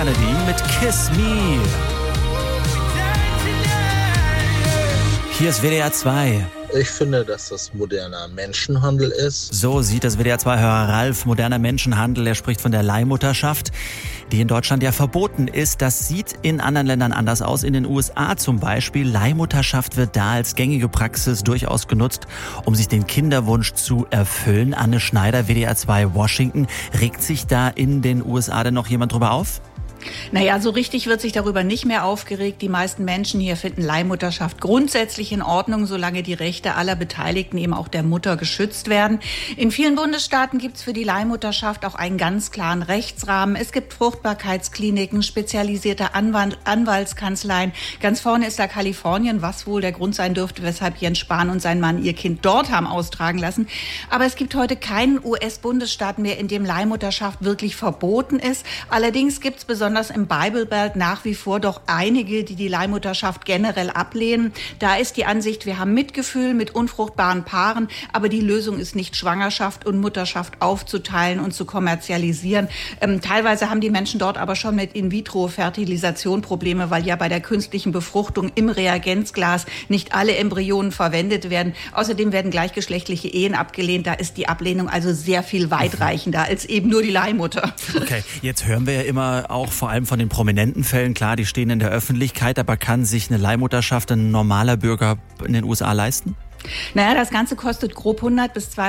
Kennedy mit Kiss Me. Hier ist WDR 2. Ich finde, dass das moderner Menschenhandel ist. So sieht das WDR 2-Hörer Ralf moderner Menschenhandel. Er spricht von der Leihmutterschaft, die in Deutschland ja verboten ist. Das sieht in anderen Ländern anders aus. In den USA zum Beispiel. Leihmutterschaft wird da als gängige Praxis durchaus genutzt, um sich den Kinderwunsch zu erfüllen. Anne Schneider, WDR 2 Washington. Regt sich da in den USA denn noch jemand drüber auf? Naja, so richtig wird sich darüber nicht mehr aufgeregt. Die meisten Menschen hier finden Leihmutterschaft grundsätzlich in Ordnung, solange die Rechte aller Beteiligten, eben auch der Mutter, geschützt werden. In vielen Bundesstaaten gibt es für die Leihmutterschaft auch einen ganz klaren Rechtsrahmen. Es gibt Fruchtbarkeitskliniken, spezialisierte Anwaltskanzleien. Ganz vorne ist da Kalifornien, was wohl der Grund sein dürfte, weshalb Jens Spahn und sein Mann ihr Kind dort haben austragen lassen. Aber es gibt heute keinen US-Bundesstaat mehr, in dem Leihmutterschaft wirklich verboten ist. Allerdings gibt es besonders im Bible Belt nach wie vor doch einige, die Leihmutterschaft generell ablehnen. Da ist die Ansicht, wir haben Mitgefühl mit unfruchtbaren Paaren, aber die Lösung ist nicht, Schwangerschaft und Mutterschaft aufzuteilen und zu kommerzialisieren. Teilweise haben die Menschen dort aber schon mit In-vitro-Fertilisation Probleme, weil ja bei der künstlichen Befruchtung im Reagenzglas nicht alle Embryonen verwendet werden. Außerdem werden gleichgeschlechtliche Ehen abgelehnt. Da ist die Ablehnung also sehr viel weitreichender als eben nur die Leihmutter. Okay, jetzt hören wir ja immer auch vor allem von den prominenten Fällen, klar, die stehen in der Öffentlichkeit, aber kann sich eine Leihmutterschaft ein normaler Bürger in den USA leisten? Naja, das Ganze kostet grob 100 bis 200